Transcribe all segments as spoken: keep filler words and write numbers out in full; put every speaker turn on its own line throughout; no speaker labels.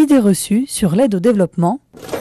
Idées reçues sur l'aide au développement.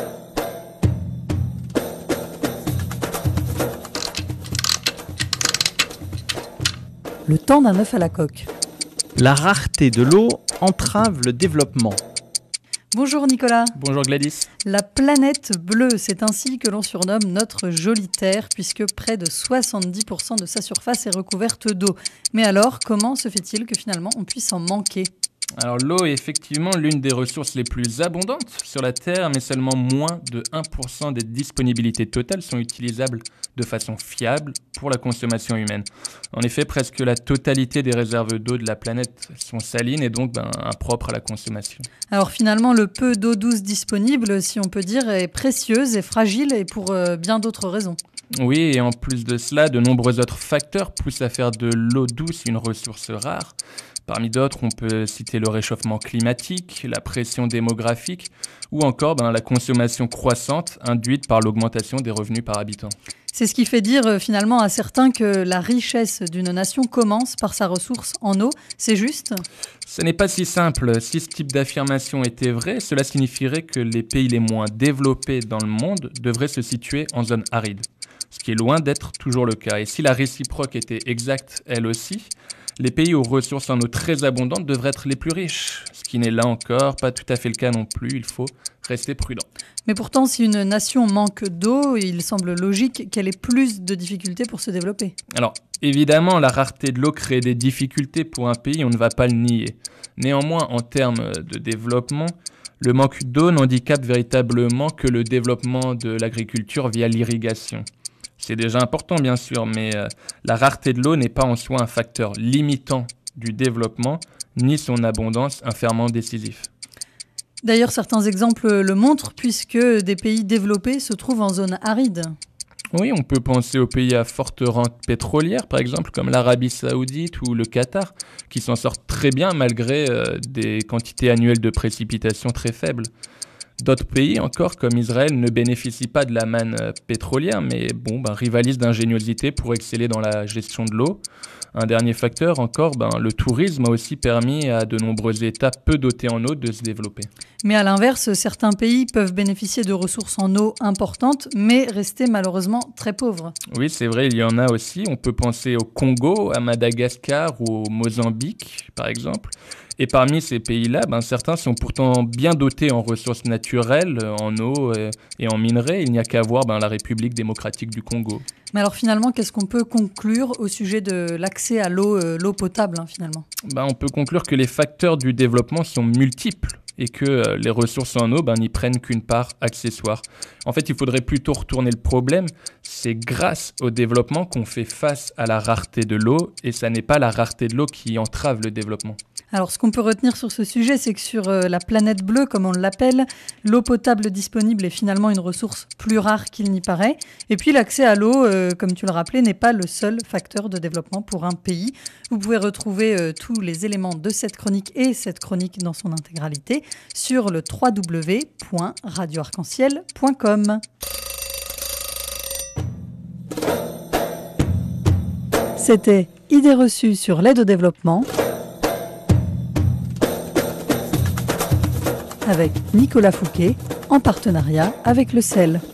Le temps d'un œuf à la coque.
La rareté de l'eau entrave le développement.
Bonjour Nicolas.
Bonjour Gladys.
La planète bleue, c'est ainsi que l'on surnomme notre jolie Terre, puisque près de soixante-dix pour cent de sa surface est recouverte d'eau. Mais alors, comment se fait-il que finalement on puisse en manquer ?
Alors l'eau est effectivement l'une des ressources les plus abondantes sur la Terre, mais seulement moins de un pour cent des disponibilités totales sont utilisables de façon fiable pour la consommation humaine. En effet, presque la totalité des réserves d'eau de la planète sont salines et donc ben, impropres à la consommation.
Alors finalement, le peu d'eau douce disponible, si on peut dire, est précieuse et fragile et pour euh, bien d'autres raisons.
Oui, et en plus de cela, de nombreux autres facteurs poussent à faire de l'eau douce une ressource rare. Parmi d'autres, on peut citer le réchauffement climatique, la pression démographique ou encore ben, la consommation croissante induite par l'augmentation des revenus par habitant.
C'est ce qui fait dire euh, finalement à certains que la richesse d'une nation commence par sa ressource en eau. C'est juste ?
Ce n'est pas si simple. Si ce type d'affirmation était vrai, cela signifierait que les pays les moins développés dans le monde devraient se situer en zone aride, ce qui est loin d'être toujours le cas. Et si la réciproque était exacte elle aussi, les pays aux ressources en eau très abondantes devraient être les plus riches, ce qui n'est là encore pas tout à fait le cas non plus, il faut rester prudent.
Mais pourtant, si une nation manque d'eau, il semble logique qu'elle ait plus de difficultés pour se développer.
Alors, évidemment, la rareté de l'eau crée des difficultés pour un pays, on ne va pas le nier. Néanmoins, en termes de développement, le manque d'eau n'handicape véritablement que le développement de l'agriculture via l'irrigation. C'est déjà important, bien sûr, mais euh, la rareté de l'eau n'est pas en soi un facteur limitant du développement, ni son abondance un ferment décisif.
D'ailleurs, certains exemples le montrent, puisque des pays développés se trouvent en zone aride.
Oui, on peut penser aux pays à forte rente pétrolière, par exemple, comme l'Arabie Saoudite ou le Qatar, qui s'en sortent très bien malgré euh, des quantités annuelles de précipitations très faibles. D'autres pays encore, comme Israël, ne bénéficient pas de la manne pétrolière, mais bon, ben, rivalisent d'ingéniosité pour exceller dans la gestion de l'eau. Un dernier facteur encore, ben, le tourisme a aussi permis à de nombreux États peu dotés en eau de se développer.
Mais à l'inverse, certains pays peuvent bénéficier de ressources en eau importantes, mais rester malheureusement très pauvres.
Oui, c'est vrai, il y en a aussi. On peut penser au Congo, à Madagascar ou au Mozambique, par exemple. Et parmi ces pays-là, ben, certains sont pourtant bien dotés en ressources naturelles, en eau et en minerais. Il n'y a qu'à voir ben, la République démocratique du Congo.
Mais alors finalement, qu'est-ce qu'on peut conclure au sujet de l'accès à l'eau, euh, l'eau potable hein, finalement ?
Ben, on peut conclure que les facteurs du développement sont multiples et que euh, les ressources en eau ben, n'y prennent qu'une part accessoire. En fait, il faudrait plutôt retourner le problème. C'est grâce au développement qu'on fait face à la rareté de l'eau et ça n'est pas la rareté de l'eau qui entrave le développement.
Alors, ce qu'on peut retenir sur ce sujet, c'est que sur euh, la planète bleue, comme on l'appelle, l'eau potable disponible est finalement une ressource plus rare qu'il n'y paraît. Et puis, l'accès à l'eau, euh, comme tu le rappelais, n'est pas le seul facteur de développement pour un pays. Vous pouvez retrouver euh, tous les éléments de cette chronique et cette chronique dans son intégralité sur le w w w point radio arc en ciel point com. C'était Idées reçues sur l'aide au développement avec Nicolas Fouquet, en partenariat avec le C E L.